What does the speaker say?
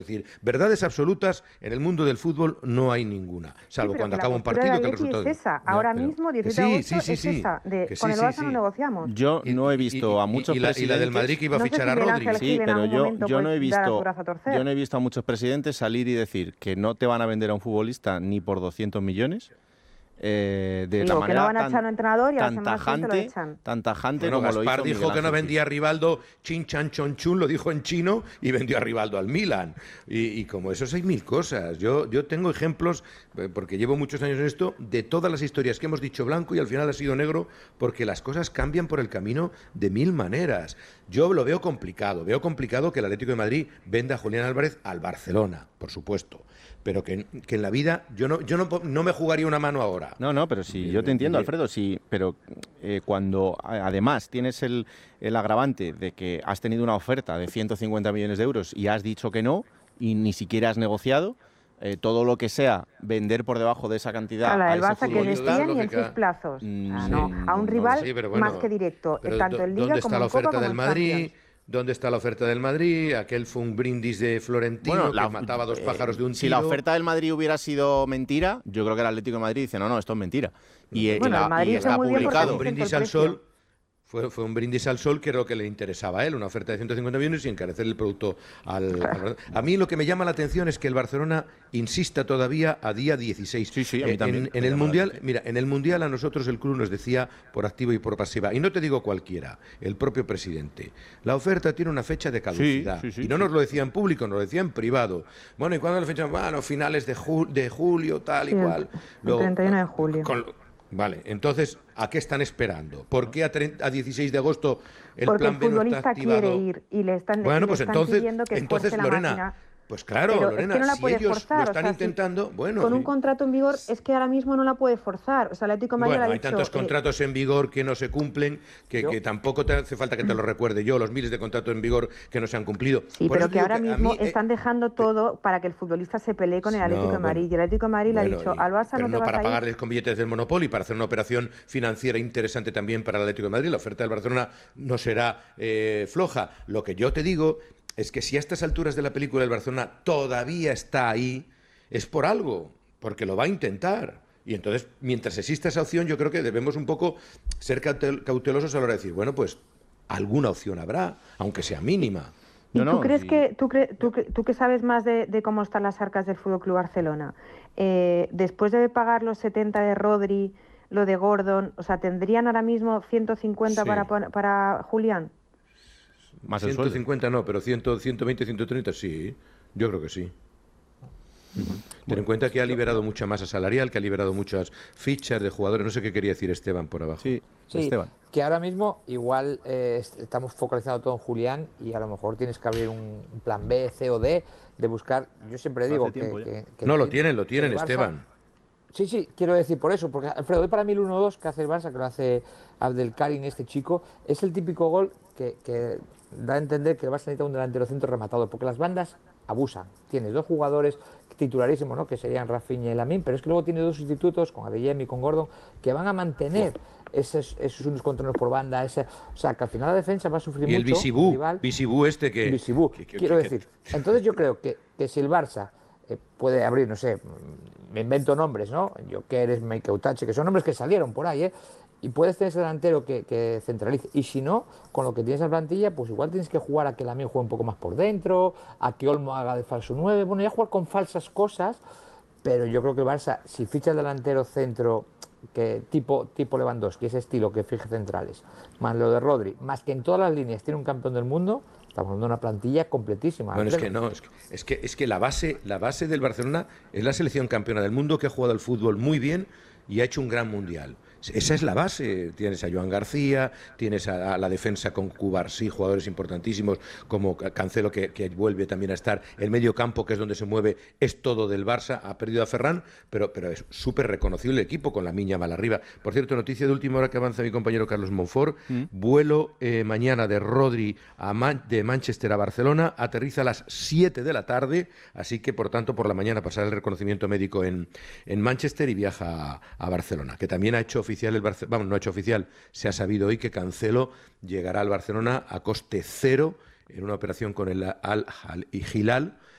Es decir, verdades absolutas en el mundo del fútbol no hay ninguna, salvo cuando acaba un partido que el resultado es esa. Ahora mismo, 17 de agosto, es esa. Con el Barça no negociamos. Yo no he visto a muchos presidentes... Y la del Madrid que iba a fichar a Rodri. Sí, pero yo no he visto a muchos presidentes salir y decir que no te van a vender a un futbolista ni por 200 millones. De esta manera, que no van a echar a un entrenador y a la semana siguiente lo echan. Tan tajante como Gaspar lo hizo dijo que no vendía a Rivaldo Chin Chan Chon Chun, lo dijo en chino y vendió a Rivaldo al Milan. Y como esos hay mil cosas. Yo tengo ejemplos, porque llevo muchos años en esto, de todas las historias que hemos dicho blanco y al final ha sido negro, porque las cosas cambian por el camino de mil maneras. Yo lo veo complicado que el Atlético de Madrid venda a Julián Álvarez al Barcelona, por supuesto. Pero que en la vida yo no me jugaría una mano ahora. No, pero sí, yo te entiendo, Alfredo, sí, pero cuando además tienes el agravante de que has tenido una oferta de 150 millones de euros y has dicho que no, y ni siquiera has negociado, todo lo que sea vender por debajo de esa cantidad a ese Barça que decían y en 6 plazos. A un rival más que directo, tanto en Liga como en Copa como en Champions. ¿Dónde está la oferta del Madrid? Aquel fue un brindis de Florentino que mataba dos pájaros de un tiro. Si la oferta del Madrid hubiera sido mentira, yo creo que el Atlético de Madrid dice, no, esto es mentira. Y está publicado. Un brindis al sol. Fue un brindis al sol que era lo que le interesaba a él, una oferta de 150 millones y encarecer el producto A mí lo que me llama la atención es que el Barcelona insista todavía a día 16. Sí, a mí también. En el Mundial, mira, en el Mundial a nosotros el club nos decía por activa y por pasiva, y no te digo cualquiera, el propio presidente, la oferta tiene una fecha de caducidad. Y no nos lo decía en público, nos lo decía en privado. Bueno, ¿y cuándo la fecha? Bueno, finales de julio, tal y cual. El 31 de julio. Vale, entonces, ¿a qué están esperando? ¿Por qué a 16 de agosto el Porque plan B no está activado? Quiere ir y le están, pidiendo que entonces Lorena, la máquina. Pues claro, pero Lorena, es que no la si puede ellos forzar, lo están intentando, bueno... Con un contrato en vigor es que ahora mismo no la puede forzar. O sea, el Atlético de Madrid hay tantos contratos en vigor que no se cumplen que tampoco te hace falta que te lo recuerde yo, los miles de contratos en vigor que no se han cumplido. Sí, pero que ahora mismo están dejando todo para que el futbolista se pelee con el Atlético de Madrid. Y el Atlético de Madrid le ha dicho al Barça no te vas a ir. Para pagarles con billetes del Monopoly, para hacer una operación financiera interesante también para el Atlético de Madrid. La oferta del Barcelona no será floja. Lo que yo te digo es que si a estas alturas de la película el Barcelona todavía está ahí, es por algo, porque lo va a intentar. Y entonces, mientras exista esa opción, yo creo que debemos un poco ser cautelosos a la hora de decir, bueno, pues alguna opción habrá, aunque sea mínima. ¿Y tú crees que tú que sabes más de cómo están las arcas del FC Barcelona, después de pagar los 70 de Rodri, lo de Gordon, o sea, ¿tendrían ahora mismo 150 para Julián? Más 150 no, pero 120, 130 sí, yo creo que sí. Ten en cuenta que ha liberado mucha masa salarial, que ha liberado muchas fichas de jugadores. No sé qué quería decir Esteban por abajo. Sí, Esteban. Que ahora mismo igual estamos focalizando todo en Julián y a lo mejor tienes que abrir un plan B, C o D, de buscar. Yo siempre digo que no, lo tienen, Barça, Esteban. Sí, quiero decir por eso, porque Alfredo, hoy para mí el 1-2 que hace el Barça, que lo hace Abdelkarim, este chico, es el típico gol que da a entender que el Barça necesita un delantero centro rematado, porque las bandas abusan. Tienes dos jugadores titularísimos, ¿no?, que serían Rafinha y Lamine, pero es que luego tiene dos sustitutos, con Adeyemi y con Gordon, que van a mantener esos unos controles por banda, o sea, que al final la defensa va a sufrir mucho. Y el Bisibú este que... quiero decir. Entonces yo creo que si el Barça puede abrir, no sé, me invento nombres, ¿no? Jokeres, Meikeutache, que son nombres que salieron por ahí, y puedes tener ese delantero que centralice. Y si no, con lo que tienes en la plantilla, pues igual tienes que jugar a que Lamine juegue un poco más por dentro, a que Olmo haga de falso 9, bueno, ya jugar con falsas cosas, pero yo creo que el Barça, si ficha el delantero centro que tipo Lewandowski, ese estilo que fije centrales, más lo de Rodri, más que en todas las líneas tiene un campeón del mundo, estamos hablando de una plantilla completísima. Bueno, es que la base del Barcelona es la selección campeona del mundo que ha jugado al fútbol muy bien y ha hecho un gran mundial. Esa es la base. Tienes a Joan García, tienes a la defensa con Cubarsí, jugadores importantísimos como Cancelo, que vuelve también a estar. El medio campo, que es donde se mueve, es todo del Barça. Ha perdido a Ferran, pero es súper reconocible el equipo con la Miña mal arriba. Por cierto, noticia de última hora que avanza mi compañero Carlos Monfort. Vuelo mañana de Rodri de Manchester a Barcelona. Aterriza a las 7 de la tarde, así que por tanto por la mañana pasará el reconocimiento médico en Manchester y viaja a Barcelona, que también ha hecho oficial no ha hecho oficial, se ha sabido hoy que Cancelo llegará al Barcelona a coste cero en una operación con el Al Hilal